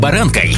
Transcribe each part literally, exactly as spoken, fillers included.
Баранкой.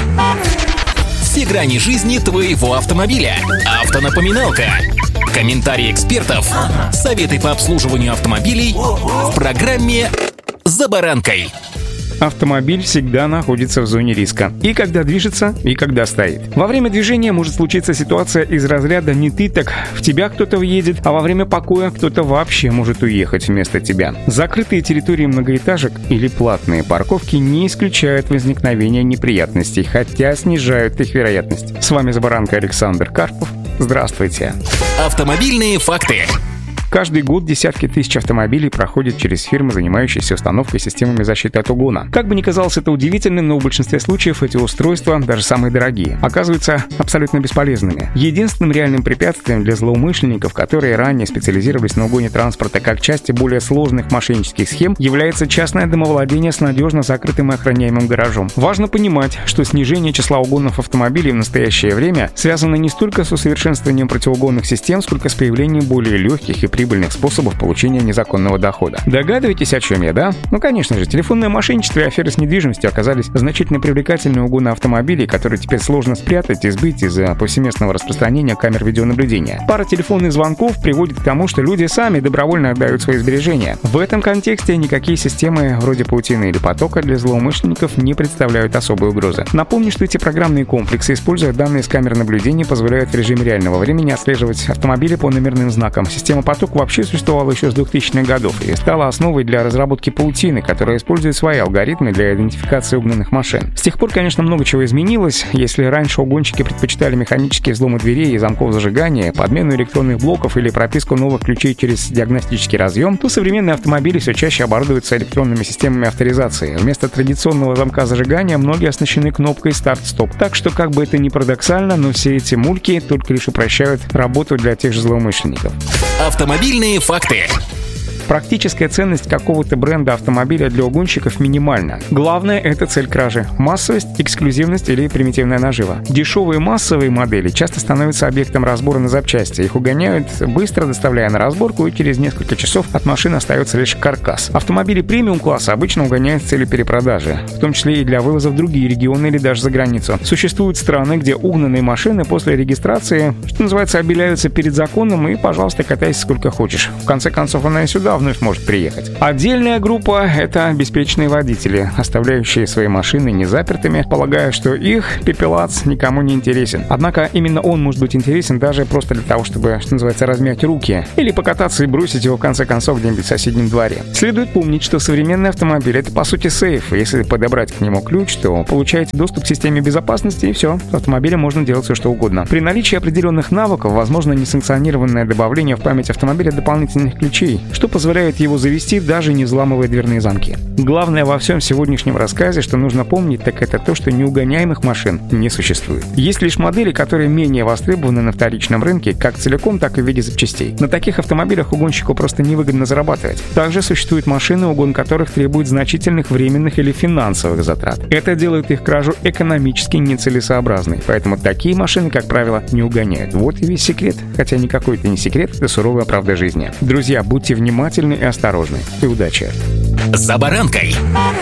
Все грани жизни твоего автомобиля. Автонапоминалка. Комментарии экспертов. Советы по обслуживанию автомобилей в программе «За баранкой». Автомобиль всегда находится в зоне риска. И когда движется, и когда стоит. Во время движения может случиться ситуация из разряда «не ты, так в тебя кто-то въедет», а во время покоя кто-то вообще может уехать вместо тебя. Закрытые территории многоэтажек или платные парковки не исключают возникновения неприятностей, хотя снижают их вероятность. С вами «За баранкой» Александр Карпов. Здравствуйте. Автомобильные факты. Каждый год десятки тысяч автомобилей проходят через фирмы, занимающиеся установкой системами защиты от угона. Как бы ни казалось это удивительным, но в большинстве случаев эти устройства, даже самые дорогие, оказываются абсолютно бесполезными. Единственным реальным препятствием для злоумышленников, которые ранее специализировались на угоне транспорта как части более сложных мошеннических схем, является частное домовладение с надежно закрытым и охраняемым гаражом. Важно понимать, что снижение числа угонов автомобилей в настоящее время связано не столько с усовершенствованием противоугонных систем, сколько с появлением более легких и прибыльных способов получения незаконного дохода. Догадываетесь, о чем я, да? Ну, конечно же, телефонное мошенничество и аферы с недвижимостью оказались значительно привлекательны угоны автомобилей, которые теперь сложно спрятать и сбыть из-за повсеместного распространения камер видеонаблюдения. Пара телефонных звонков приводит к тому, что люди сами добровольно отдают свои сбережения. В этом контексте никакие системы вроде паутины или потока для злоумышленников не представляют особой угрозы. Напомню, что эти программные комплексы, используя данные с камер наблюдения, позволяют в режиме реального времени отслеживать автомобили по номерным знакам. Система поток вообще существовала еще с двухтысячных годов и стала основой для разработки паутины, которая использует свои алгоритмы для идентификации угнанных машин. С тех пор, конечно, много чего изменилось. Если раньше угонщики предпочитали механические взломы дверей и замков зажигания, подмену электронных блоков или прописку новых ключей через диагностический разъем, то современные автомобили все чаще оборудуются электронными системами авторизации. Вместо традиционного замка зажигания многие оснащены кнопкой «Старт-стоп». Так что, как бы это ни парадоксально, но все эти мульки только лишь упрощают работу для тех же злоумышленников. Автомобильные факты. Практическая ценность какого-то бренда автомобиля для угонщиков минимальна. Главное — это цель кражи. Массовость, эксклюзивность или примитивная нажива. Дешевые массовые модели часто становятся объектом разбора на запчасти. Их угоняют быстро, доставляя на разборку, и через несколько часов от машины остается лишь каркас. Автомобили премиум-класса обычно угоняют с целью перепродажи, в том числе и для вывоза в другие регионы или даже за границу. Существуют страны, где угнанные машины после регистрации, что называется, обеляются перед законом, и, пожалуйста, катайся сколько хочешь. В конце концов, она и сюда вновь может приехать. Отдельная группа — это беспечные водители, оставляющие свои машины незапертыми, полагая, что их пепелац никому не интересен. Однако именно он может быть интересен даже просто для того, чтобы, что называется, размять руки или покататься и бросить его в конце концов где-нибудь в соседнем дворе. Следует помнить, что современный автомобиль — это по сути сейф. Если подобрать к нему ключ, то получаете доступ к системе безопасности, и все. С автомобилем можно делать все, что угодно. При наличии определенных навыков возможно несанкционированное добавление в память автомобиля дополнительных ключей, что позволяет позволяет его завести, даже не взламывая дверные замки. Главное во всем сегодняшнем рассказе, что нужно помнить, так это то, что неугоняемых машин не существует. Есть лишь модели, которые менее востребованы на вторичном рынке, как целиком, так и в виде запчастей. На таких автомобилях угонщику просто невыгодно зарабатывать. Также существуют машины, угон которых требует значительных временных или финансовых затрат. Это делает их кражу экономически нецелесообразной, поэтому такие машины, как правило, не угоняют. Вот и весь секрет. Хотя никакой это не секрет, это суровая правда жизни. Друзья, будьте внимательны и осторожны. И удачи! За баранкой.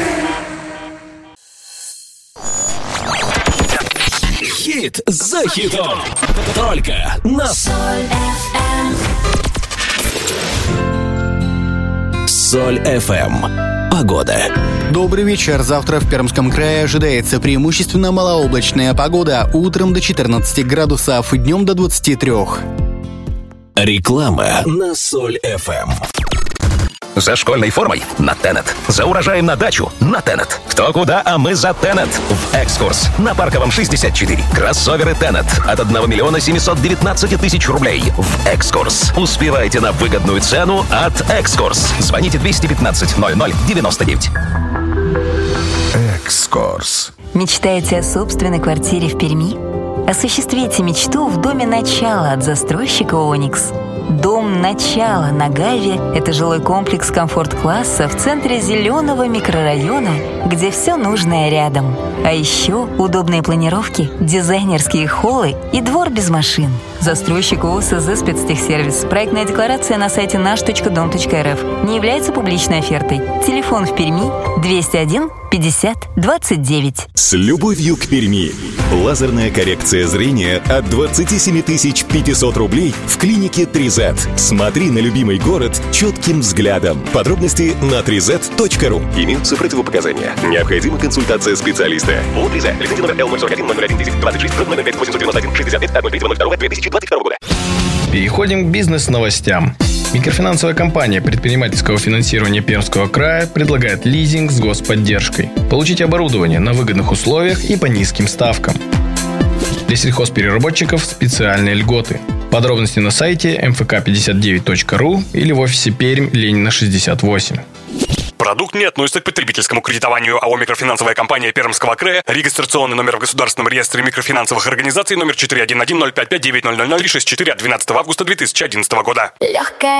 Хит за хитом. Только на Соль эф эм. Соль эф эм. Погода. Добрый вечер. Завтра в Пермском крае ожидается преимущественно малооблачная погода. Утром до четырнадцати градусов, днем до двадцати трёх. Реклама на Соль эф эм. За школьной формой на Тенет. За урожаем на дачу на Тенет. Кто куда, а мы за Тенет. В экскурс на Парковом шестьдесят четыре. Кроссоверы Тенет от одного миллиона семисот девятнадцати тысяч рублей. В экскурс. Успевайте на выгодную цену от экскурс. Звоните двести пятнадцать ноль ноль девяносто девять. Экскурс. Мечтаете о собственной квартире в Перми? Осуществите мечту в доме начала от застройщика «Оникс». Дом «Начало» на Гайве – это жилой комплекс комфорт-класса в центре зеленого микрорайона, где все нужное рядом. А еще удобные планировки, дизайнерские холлы и двор без машин. Застройщик ОСЗ «Спецтехсервис». Проектная декларация на сайте наш точка дом точка эр эф. Не является публичной офертой. Телефон в Перми двести один пятьдесят двадцать девять. С любовью к Перми. Лазерная коррекция зрения от двадцать семь тысяч пятьсот рублей в клинике три зет. Смотри на любимый город четким взглядом. Подробности на три зет точка ру. Имеются противопоказания. Необходима консультация специалиста. ООО три зет. Лицензия номер эл ноль сорок один ноль ноль один десять двадцать шесть ноль пять восемьсот девяносто один шестьдесят пять ноль три ноль два две тысячи двадцать второго года. Переходим к бизнес-новостям. Микрофинансовая компания предпринимательского финансирования Пермского края предлагает лизинг с господдержкой. Получить оборудование на выгодных условиях и по низким ставкам. Для сельхозпереработчиков специальные льготы. Подробности на сайте эм эф ка пятьдесят девять точка ру или в офисе Пермь, Ленина, шестьдесят восемь. Продукт не относится к потребительскому кредитованию. АО «Микрофинансовая компания Пермского края». Регистрационный номер в Государственном реестре микрофинансовых организаций номер четыре один один ноль пять пять девять ноль ноль ноль шесть четыре от двенадцатого августа две тысячи одиннадцатого года. Легкая